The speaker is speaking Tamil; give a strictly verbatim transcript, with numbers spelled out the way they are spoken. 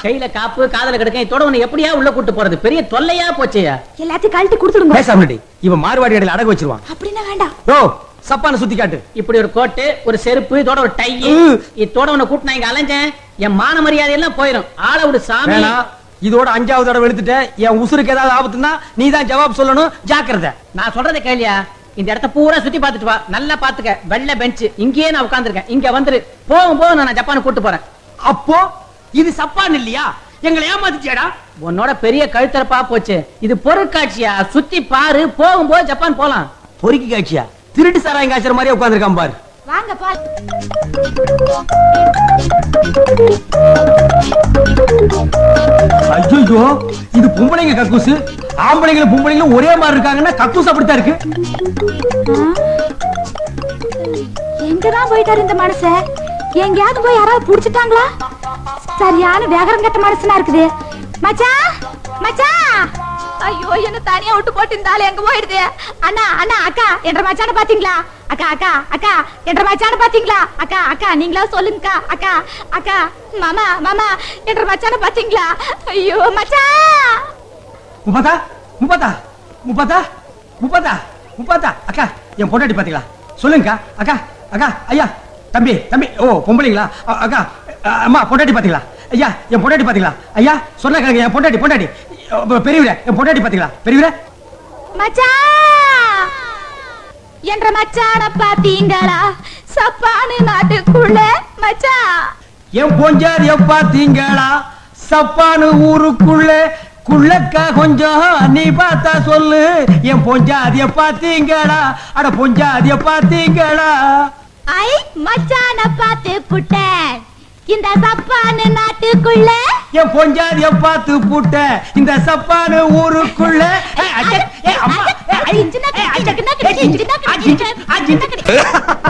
கையில காப்பு காதல கிடக்க இதோட உன்னை எப்படியா உள்ள கூட்டு போறது பெரிய தொல்லையா போச்சேயா. எல்லாத்தையும் கழட்டி கொடுத்துடுங்க. பேசாமடி இவன் மார்வாடி கடையில அடகு வச்சிருவான். அப்படின்னா வேண்டாம். ஓ சப்பான சுத்தி காட்டு. இப்படி ஒரு கோட்டு ஒரு செருப்பு இதோட ஒரு டை இதோட உன்னை கூட்டு நான் இங்க அலைஞ்சேன் என் மான மரியாதை எல்லாம் போயிடும். ஆளை விடு சாமி. இதோட அஞ்சாவது தடவை எடுத்துட்ட என் உசுருக்கு ஏதாவது ஆபத்துனா நீ தான் ஜவாப் சொல்லணும். ஜாக்கிரதை. நான் சொல்றதை கேளியா. இந்த இடத்த பூரா சுத்தி பாத்துட்டு வா. நல்லா பாத்துக்க. வெள்ளை பெஞ்ச் இங்கேயே நான் உட்கார்ந்திருக்கேன். இங்க வந்துரு. போகும் போது நான் ஜப்பான் கூட்டு போறேன். அப்போ இது சப்பான் இல்லையா? எங்களை ஏமாத்திச்சேடா. உன்னோட பெரிய கழுத்தரப்பா போச்சு. இது பொருட்காட்சியா. சுத்தி பாரு. போகும்போது ஜப்பான் போலாம். பொறுக்கி காட்சியா? திருட்டு சாராயம் காய்ச்சற மாதிரி உட்கார்ந்திருக்கான் பாரு. வாங்க பா. ஐயோ இது பொம்பளைங்க கக்கூசு. ஆம்பளைங்களும் பொம்பளைங்களும் ஒரே மாதிரி இருக்காங்கன்னா கக்கூஸ் அப்படித்தான் இருக்கு. எங்கதான் போயிட்டாரு இந்த மனுஷன்? எங்கயாவது போய் யாராவது புடிச்சிட்டாங்களா? சரியான வேகரம் கட்ட மனுஷனா இருக்குது. மச்சான் மச்சான். ஐயோ என்ன தனியா விட்டு போட்டு இருந்தாலே எங்க போயிடுது? அண்ணா அண்ணா அக்கா என்ற மச்சான பாத்தீங்களா? அக்கா அக்கா அக்கா என்ற மச்சான பாத்தீங்களா? அக்கா அக்கா நீங்களா சொல்லுங்கக்கா. அக்கா அக்கா மாமா மாமா என்ற மச்சான பாத்தீங்களா? ஐயோ மச்சான். முப்பதா முப்பதா முப்பதா முப்பதா முப்பதா அக்கா என் பொண்டாட்டி பாத்தீங்களா? சொல்லுங்கக்கா. அக்கா அக்கா ஐயா தம்பி தம்பி. ஓ பொம்பளைங்களா? அக்கா அம்மா பொண்டாட்டி பாத்தீங்களா? ஐயா என் பொண்டாட்டி பாத்தீங்களா? ஐயா சொன்ன கேளுங்க. என் பொண்டாட்டி பொண்டாட்டி பெரியவரே என் பொண்டாட்டி பாத்தீங்களா? பெரியவரே மச்சான் என்ற மச்சான பாத்தீங்களா? சப்பானு நாட்டுக்குள்ள மச்சான். என் பொஞ்சாதிய பாத்தீங்களா? சப்பானு ஊருக்குள்ள குள்ளக்கா கொஞ்சம் நீ பார்த்தா சொல்லு. என் பொஞ்சாதிய பாத்தீங்களா? அட பொஞ்சாதிய பாத்தீங்களா? ஐ மச்சான பாத்து புட்டேன் இந்த சப்பானு நாட்டுக்குள்ள. என் பொஞ்சாதிய பாத்து புட்ட இந்த சப்பானு ஊருக்குள்ள. அம்மா